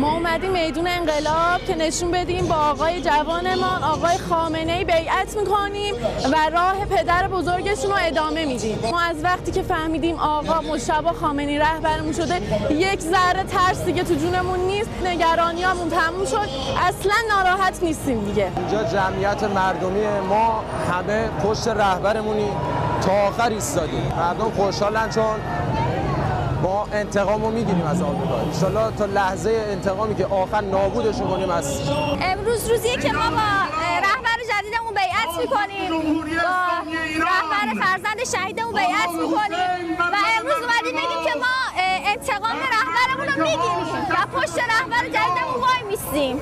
ما اومدیم میدون انقلاب که نشون بدیم با آقای جوانمان آقای خامنه‌ای بیعت میکنیم و راه پدر بزرگشون رو ادامه میدیم. ما از وقتی که فهمیدیم آقا مجتبی خامنه‌ای رهبرمون شده یک ذره ترس دیگه تو جونمون نیست، نگرانیامون تموم شد، اصلا ناراحت نیستیم دیگه. اینجا جمعیت مردمی ما همه پشت رهبرمونی تا آخر ایستادیم. مردم خوشحالن چون ما انتقامو میگیریم از آمریکا. ان شاءالله تا لحظه انتقامی که آخر نابودش کنیم از امروز روزیه که ما با رهبر جدیدمون بیعت میکنیم، با رهبر فرزند شهیدمون بیعت میکنیم و امروز اومدیم بگیم که ما انتقام رهبرمون رو میگیریم و پشت رهبر جدیدمون وای میستیم.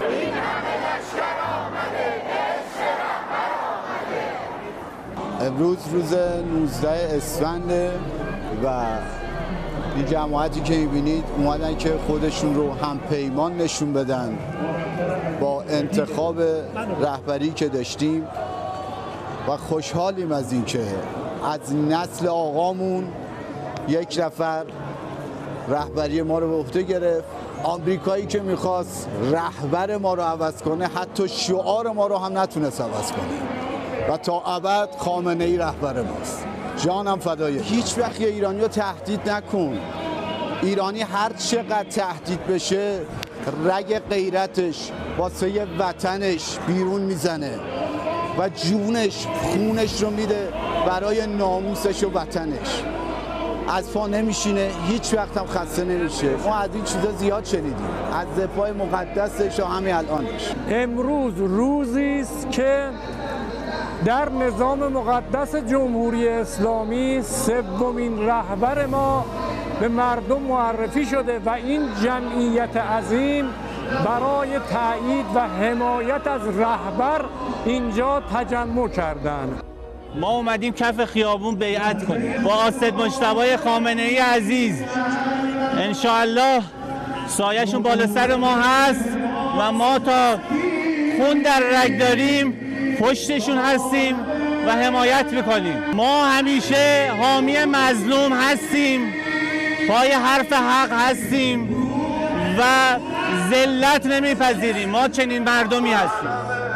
امروز روز 19 اسفند و این جماعتی که می‌بینید اومدن که خودشون رو همپیمان نشون بدن با انتخاب رهبری که داشتیم و خوشحالیم از این که از نسل آقامون یک نفر رهبری ما رو به عهده گرفت. آمریکایی که میخواست رهبر ما رو عوض کنه حتی شعار ما رو هم نتونست عوض کنه و تا ابد خامنه‌ای رهبر ماست. جانم فدای. هیچ وقت ایرانی رو تهدید نکن. ایرانی هر چقدر تهدید بشه رگ غیرتش واسه وطنش بیرون میزنه و جونش خونش رو میده برای ناموسش و وطنش. از پا نمیشینه، هیچ وقت هم خسته نمیشه. ما از این چیزا زیاد شنیدیم، از دفاع مقدسش و همین الانش. امروز روزی است که در نظام مقدس جمهوری اسلامی سومین رهبر ما به مردم معرفی شده و این جمعیت عظیم برای تایید و حمایت از رهبر اینجا تجمع کردند. ما اومدیم کف خیابون بیعت کنیم با آسد مجتبی خامنه‌ای عزیز. انشاءالله سایه‌شون بالا سر ما هست و ما تا خون در رگ داریم پشتشون هستیم و حمایت میکنیم. ما همیشه حامی مظلوم هستیم، پای حرف حق هستیم و ذلت نمیپذیریم. ما چنین مردمی هستیم.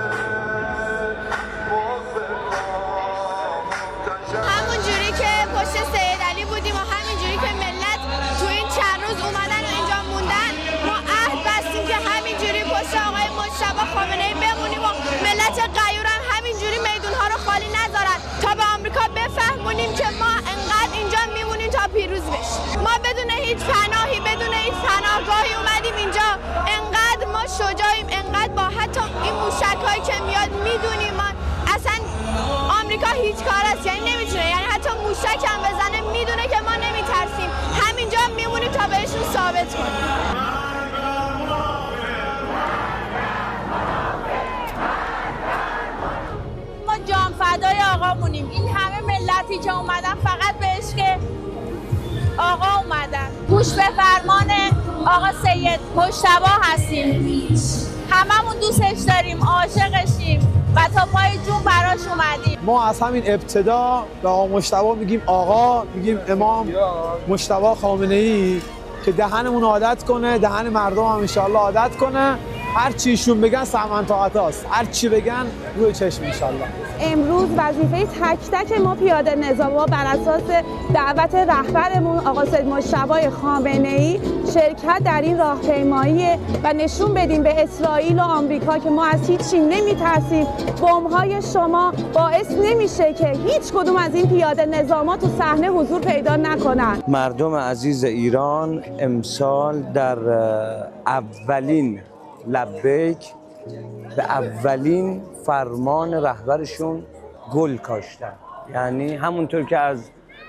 همون جوری که پشت سید علی بودیم و همین جوری که ملت تو این چند روز اومدن و اینجا موندن، ما عهد بستیم که همین جوری پشت آقای مجتبی خامنه‌ای بمونیم و ملت غیورم همین جوری میدون‌ها رو خالی نذارن تا به آمریکا بفهمونیم که ما انقدر اینجا میمونیم تا پیروز بشیم. ما بدون هیچ پناهی، بدون هیچ پناهگاهی اومدیم اینجا. انقدر ما شجاعیم، انقدر با حتی این موشک‌هایی که میاد میدونیم ما اصلا آمریکا هیچ کار است، یعنی نمیتونه، یعنی حتی موشک هم بزنه میدونه که ما نمیترسیم. همینجا میمونیم تا بهشون ثابت کنیم. ما جان فدای آقامونیم. این همه ملتی که اومدن فقط به عشق آقا اومدن. گوش به فرمان آقا سید مجتبی هستیم. هممون دوستش داریم، عاشقشیم و تا پای جون براش اومدیم. ما از همین ابتدا به آقا مجتبی میگیم آقا، میگیم امام مجتبی خامنه‌ای که دهنمون عادت کنه، دهن مردم هم انشالله عادت کنه. هر چی ایشون بگن سمن طاعتاست، هر چی بگن روی چشم انشالله. امروز وظیفه تک تک ما پیاده نظاما بر اساس دعوت رهبرمون آقا سید مجتبی خامنه‌ای شرکت در این راهپیمایی و نشون بدیم به اسرائیل و آمریکا که ما از هیچی نمیترسیم. بمب‌های شما باعث نمیشه که هیچ کدوم از این پیاده نظاما تو صحنه حضور پیدا نکنن. مردم عزیز ایران امسال در اولین لبیک به اولین فرمان رهبرشون گل کاشتن. یعنی همونطور که از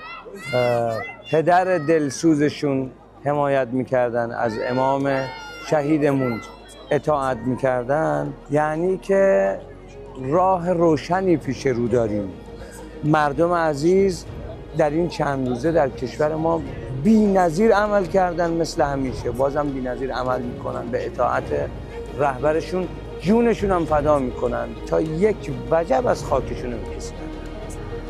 پدر دلسوزشون حمایت میکردن، از امام شهیدمون اطاعت میکردن، یعنی که راه روشنی پیش رو داریم. مردم عزیز در این چند روزه در کشور ما بی‌نظیر عمل کردن، مثل همیشه بازم بی‌نظیر عمل میکنن، به اطاعت رهبرشون جونشون هم فدا میکنن تا یک وجب از خاکشون میکشن.